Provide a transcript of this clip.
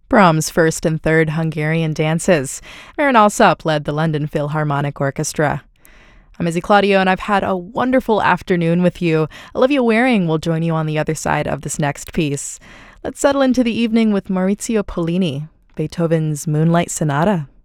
Brahms' first and third Hungarian dances. Aaron Alsop led the London Philharmonic Orchestra. I'm Izzy Claudio, and I've had a wonderful afternoon with you. Olivia Waring will join you on the other side of this next piece. Let's settle into the evening with Maurizio Pollini, Beethoven's Moonlight Sonata.